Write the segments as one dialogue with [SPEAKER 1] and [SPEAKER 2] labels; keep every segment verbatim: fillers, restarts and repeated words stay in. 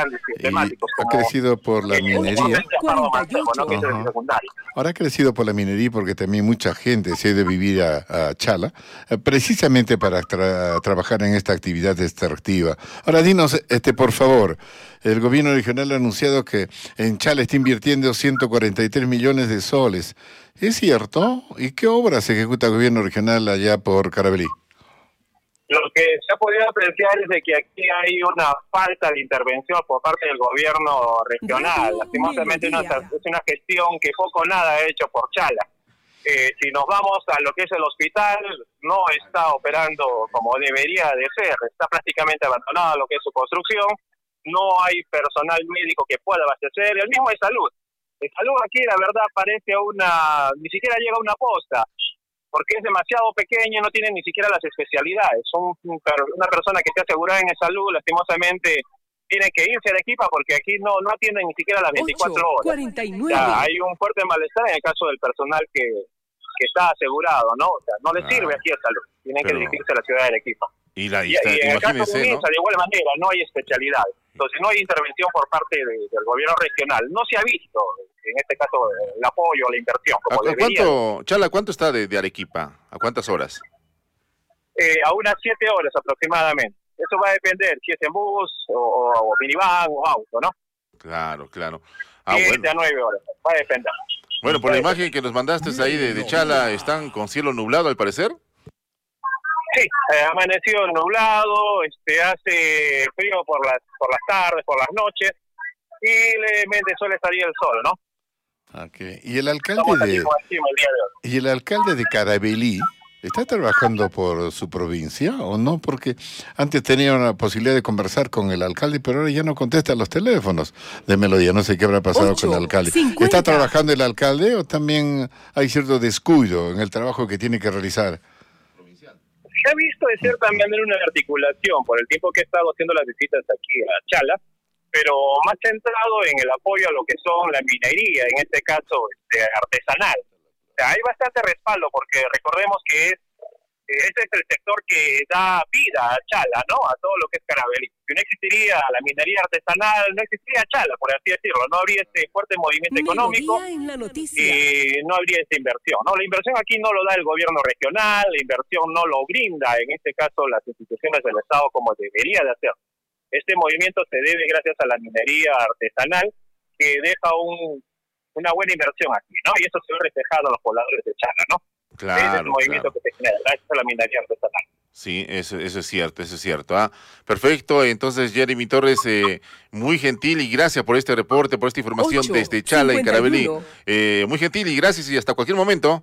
[SPEAKER 1] grandes y emblemáticos.
[SPEAKER 2] Ha crecido por la minería.
[SPEAKER 1] Ajá.
[SPEAKER 2] Ahora ha crecido por la minería porque también mucha gente se ha ido a vivir a, a Chala, eh, precisamente para tra trabajar en esta actividad extractiva. Ahora dinos, este, por favor, el gobierno regional ha anunciado que en Chala está invirtiendo ciento cuarenta y tres millones de soles. ¿Es cierto? ¿Y qué obras ejecuta el gobierno regional allá por Carabalí?
[SPEAKER 1] Lo que se ha podido apreciar es de que aquí hay una falta de intervención por parte del gobierno regional. Lastimosamente una, es una gestión que poco o nada ha hecho por Chala. Eh, si nos vamos a lo que es el hospital, no está operando como debería de ser. Está prácticamente abandonado lo que es su construcción. No hay personal médico que pueda abastecer. El mismo de salud. De salud aquí, la verdad, parece una... Ni siquiera llega a una posta, porque es demasiado pequeño, no tiene ni siquiera las especialidades. Son una persona que esté asegurada en salud, lastimosamente, tiene que irse de Arequipa porque aquí no no atienden ni siquiera las veinticuatro horas.
[SPEAKER 3] cuarenta y nueve.
[SPEAKER 1] O sea, hay un fuerte malestar en el caso del personal que, que está asegurado, ¿no? O sea, no le ah, sirve aquí a salud. Tienen pero... que dirigirse a la ciudad de Arequipa.
[SPEAKER 4] Y, la,
[SPEAKER 1] y, y en el caso de Unisa, ¿no? De igual manera, no hay especialidad. Entonces, no hay intervención por parte de, del gobierno regional. No se ha visto, en este caso, el apoyo, la inversión. Como
[SPEAKER 4] ¿A, ¿Cuánto, Chala, cuánto está de, de Arequipa? ¿A cuántas horas?
[SPEAKER 1] Eh, a unas siete horas aproximadamente. Eso va a depender si es en bus o, o minivan o auto, ¿no?
[SPEAKER 4] Claro, claro. Ah,
[SPEAKER 1] siete
[SPEAKER 4] bueno.
[SPEAKER 1] a nueve horas, va a depender.
[SPEAKER 4] Bueno, por la imagen que nos mandaste ahí de, de Chala, ¿están con cielo nublado al parecer?
[SPEAKER 1] Sí, eh, amanecido nublado, este, hace frío por las por las tardes, por las noches, y levemente suele salir el sol, ¿no?
[SPEAKER 2] Okay. ¿Y el alcalde de,
[SPEAKER 1] encima, encima el día de hoy.
[SPEAKER 2] y el alcalde de Carabalí está trabajando por su provincia o no? Porque antes tenía una posibilidad de conversar con el alcalde, pero ahora ya no contesta los teléfonos de Melodía. No sé qué habrá pasado ocho, con el alcalde. cincuenta. ¿Está trabajando el alcalde o también hay cierto descuido en el trabajo que tiene que realizar?
[SPEAKER 1] Se ha visto de cierta manera una articulación por el tiempo que he estado haciendo las visitas aquí a Chala, pero más centrado en el apoyo a lo que son la minería, en este caso este, artesanal. O sea, hay bastante respaldo porque recordemos que es este es el sector que da vida a Chala, ¿no? A todo lo que es Carabalí. Si no existiría la minería artesanal, no existiría Chala, por así decirlo. No habría este fuerte movimiento económico y no habría esta inversión, ¿no? La inversión aquí no lo da el gobierno regional, la inversión no lo brinda, en este caso, las instituciones del Estado como debería de hacer. Este movimiento se debe gracias a la minería artesanal que deja un, una buena inversión aquí, ¿no? Y eso se ve reflejado en los pobladores de Chala, ¿no?
[SPEAKER 4] Claro,
[SPEAKER 1] ese es el movimiento
[SPEAKER 4] claro.
[SPEAKER 1] que se genera gracias a la minería artesanal.
[SPEAKER 4] Sí, eso, eso es cierto, eso es cierto. Ah, perfecto, entonces Jeremy Torres, eh, muy gentil y gracias por este reporte, por esta información ocho, desde Chala y Carabalí. Eh, muy gentil y gracias y hasta cualquier momento.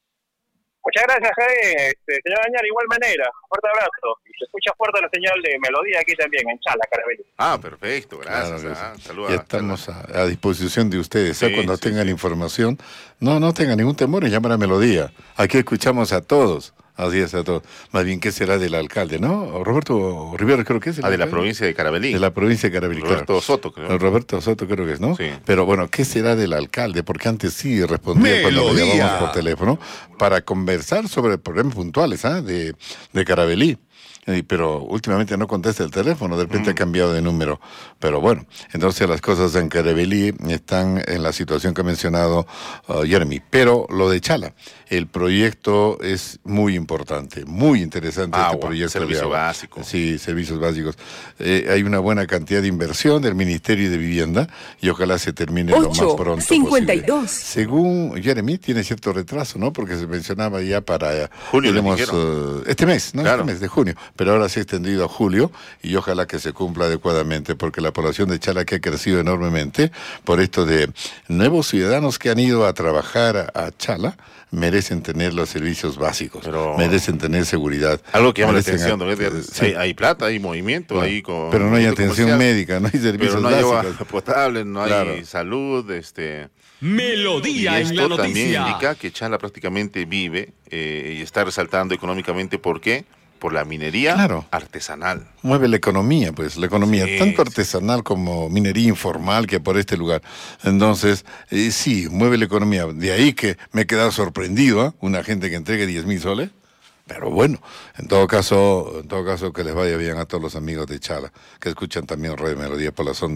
[SPEAKER 1] Muchas gracias, Jaime. Este, señor Dañar, igual manera. Fuerte abrazo. Y se escucha fuerte la señal de Melodía aquí también, en Chala, Carabalí.
[SPEAKER 4] Ah, perfecto, gracias.
[SPEAKER 2] Claro,
[SPEAKER 4] ah, saludos.
[SPEAKER 2] Ya estamos a, a disposición de ustedes. Sí, ¿eh? Cuando sí, tengan sí. información, no, no tengan ningún temor en llamar a Melodía. Aquí escuchamos a todos. Así es, a todos. Más bien, ¿qué será del alcalde, no? Roberto Rivera, creo que es. El
[SPEAKER 4] ah, de
[SPEAKER 2] alcalde.
[SPEAKER 4] la provincia de Carabalí.
[SPEAKER 2] De la provincia de Carabalí,
[SPEAKER 4] Roberto
[SPEAKER 2] claro.
[SPEAKER 4] Soto, creo.
[SPEAKER 2] Roberto Soto, creo que es, ¿no?
[SPEAKER 4] Sí.
[SPEAKER 2] Pero bueno, ¿qué será del alcalde? Porque antes sí respondía Melodía. Cuando le llamamos por teléfono para conversar sobre problemas puntuales, ¿ah? De, de Carabalí. Pero últimamente no contesta el teléfono, de repente mm. ha cambiado de número. Pero bueno, entonces las cosas en Carabalí están en la situación que ha mencionado uh, Jeremy. Pero lo de Chala, el proyecto es muy importante, muy interesante.
[SPEAKER 4] Agua,
[SPEAKER 2] este proyecto.
[SPEAKER 4] Servicio básico.
[SPEAKER 2] Sí, servicios básicos. Eh, hay una buena cantidad de inversión del Ministerio de Vivienda y ojalá se termine ocho, lo más pronto
[SPEAKER 3] cincuenta y dos.
[SPEAKER 2] posible. Según Jeremy, tiene cierto retraso, ¿no? Porque se mencionaba ya para
[SPEAKER 4] junio,
[SPEAKER 2] tenemos, uh, este mes, ¿no?
[SPEAKER 4] Claro.
[SPEAKER 2] Este mes de junio. Pero ahora se ha extendido a julio y ojalá que se cumpla adecuadamente porque la población de Chala que ha crecido enormemente por esto de nuevos ciudadanos que han ido a trabajar a, a Chala merecen tener los servicios básicos,
[SPEAKER 4] pero
[SPEAKER 2] merecen tener seguridad.
[SPEAKER 4] Algo que llama la atención,
[SPEAKER 2] a,
[SPEAKER 4] ¿no? Sí. hay, hay plata, hay movimiento,
[SPEAKER 2] no,
[SPEAKER 4] ahí con
[SPEAKER 2] pero no hay atención comercial. médica, no hay servicios
[SPEAKER 4] pero no
[SPEAKER 2] básicos.
[SPEAKER 4] hay agua potable, no hay claro. salud, este...
[SPEAKER 5] Melodía en la noticia.
[SPEAKER 4] Esto también indica que Chala prácticamente vive eh, y está resaltando económicamente, ¿por qué? Por la minería claro. artesanal.
[SPEAKER 2] Mueve la economía, pues, la economía, sí, tanto artesanal como minería informal que por este lugar. Entonces, eh, sí, mueve la economía. De ahí que me he quedado sorprendido, ¿eh? Una gente que entregue diez mil soles. Pero bueno, en todo caso, en todo caso que les vaya bien a todos los amigos de Chala, que escuchan también Radio Melodía por la zona.